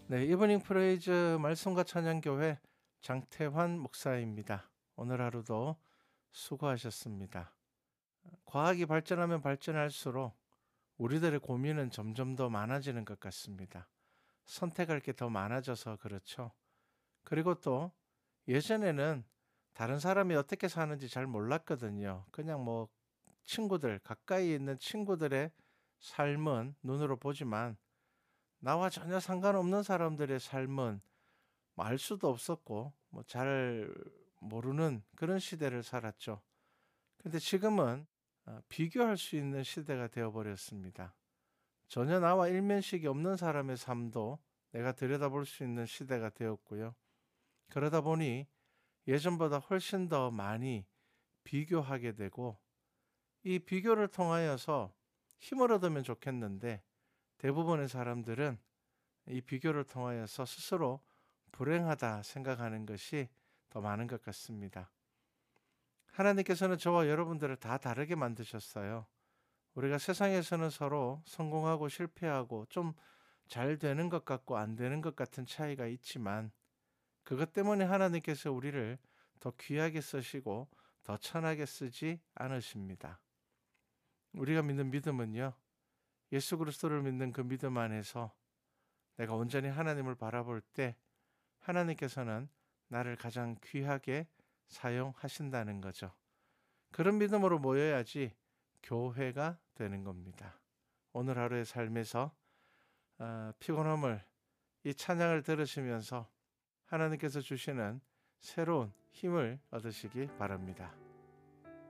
네, 이브닝 프레이즈 말씀과 찬양교회 장태환 목사입니다. 오늘 하루도 수고하셨습니다. 과학이 발전하면 발전할수록 우리들의 고민은 점점 더 많아지는 것 같습니다. 선택할 게 더 많아져서 그렇죠. 그리고 또 예전에는 다른 사람이 어떻게 사는지 잘 몰랐거든요. 그냥 뭐 친구들, 가까이 있는 친구들의 삶은 눈으로 보지만 나와 전혀 상관없는 사람들의 삶은 뭐알 수도 없었고 뭐 잘 모르는 그런 시대를 살았죠. 근데 지금은 비교할 수 있는 시대가 되어 버렸습니다. 전혀 나와 일면식이 없는 사람의 삶도 내가 들여다볼 수 있는 시대가 되었고요. 그러다 보니 예전보다 훨씬 더 많이 비교하게 되고 이 비교를 통하여서 힘을 얻으면 좋겠는데 대부분의 사람들은 이 비교를 통하여서 스스로 불행하다 생각하는 것이 더 많은 것 같습니다. 하나님께서는 저와 여러분들을 다 다르게 만드셨어요. 우리가 세상에서는 서로 성공하고 실패하고 좀 잘 되는 것 같고 안 되는 것 같은 차이가 있지만 그것 때문에 하나님께서 우리를 더 귀하게 쓰시고 더 천하게 쓰지 않으십니다. 우리가 믿는 믿음은요. 예수 그리스도를 믿는 그 믿음 안에서 내가 온전히 하나님을 바라볼 때 하나님께서는 나를 가장 귀하게 사용하신다는 거죠. 그런 믿음으로 모여야지 교회가 되는 겁니다. 오늘 하루의 삶에서 피곤함을 이 찬양을 들으시면서 하나님께서 주시는 새로운 힘을 얻으시기 바랍니다.